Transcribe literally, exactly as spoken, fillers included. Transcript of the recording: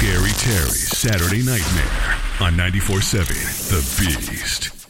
Scary Terry's Saturday Nightmare on ninety-four seven The Beast.